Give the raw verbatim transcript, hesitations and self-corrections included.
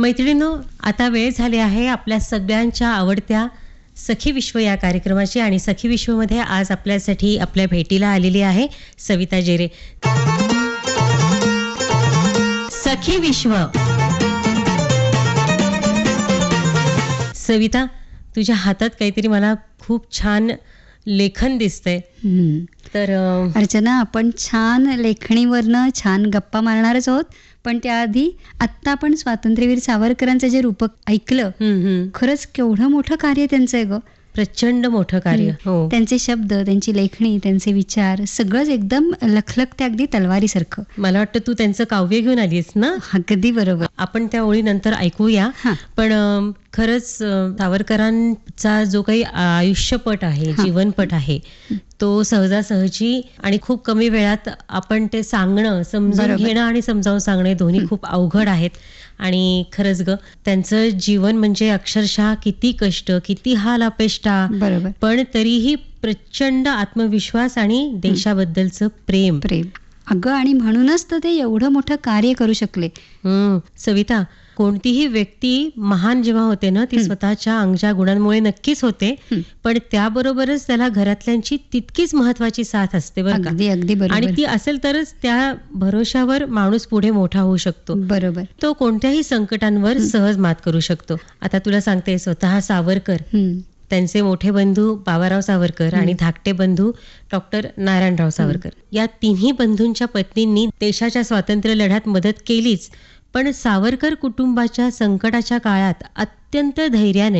मैत्रिणींनो, आता वेळ झाली आहे आपल्या सगळ्यांच्या आवडत्या सखी विश्व या कार्यक्रमाची. आणि सखी विश्वमध्ये आज आपल्यासाठी आपल्या भेटीला आलेली आहे सविता जेरे. सखी विश्व. सविता, तुझ्या हातात काहीतरी मला खूप छान लेखन दिसतंय. तर अर्चना, आपण छान लेखणीवरनं छान गप्पा मारणारच आहोत, पण त्याआधी आत्ता आपण स्वातंत्र्यवीर सावरकरांचं जे रूपक ऐकलं, खरंच केवढं मोठं कार्य त्यांचं आहे ग. प्रचंड मोठं कार्य. हो. त्यांचे शब्द, त्यांची लेखणी, त्यांचे विचार सगळंच एकदम लखलखते, अगदी तलवारीसारखं. मला वाटतं तू त्यांचं काव्य घेऊन आलीस ना. अगदी बरोबर. आपण त्या ओळी नंतर ऐकूया. पण खरंच सावरकरांचा जो काही आयुष्यपट आहे, जीवनपट आहे, तो सहजासहजी आणि खूप कमी वेळात आपण ते सांगणं, समजून घेणं आणि समजावून सांगणे दोन्ही खूप अवघड आहेत. आणि खरंच ग, त्यांचं जीवन म्हणजे अक्षरशः किती कष्ट, किती हाल अपेष्टा, बरोबर, पण तरीही प्रचंड आत्मविश्वास आणि देशाबद्दलचं प्रेम. प्रेम अगं, आणि म्हणूनच तर ते एवढं मोठं कार्य करू शकले. हम्म सविता, कोणतीही व्यक्ती महान जेव्हा होते ना, ती स्वतःच्या अंगच्या गुणांमुळे नक्कीच होते, पण त्याबरोबरच त्याला घरातल्यांची तितकीच महत्वाची साथ असते बरं का. अगदी अगदी बरोबर. आणि ती असेल तरच त्या भरोशावर माणूस पुढे मोठा होऊ शकतो. बरोबर. तो कोणत्याही संकटांवर सहज मात करू शकतो. आता तुला सांगते, स्वतः सावरकर, त्यांचे मोठे बंधू बाबाराव सावरकर आणि धाकटे बंधू डॉक्टर नारायणराव सावरकर, या तिन्ही बंधूंच्या पत्नींनी देशाच्या स्वातंत्र्य लढ्यात मदत केलीच, पण सावरकर कुटुंबाच्या संकटाच्या काळात अत्यंत धैर्याने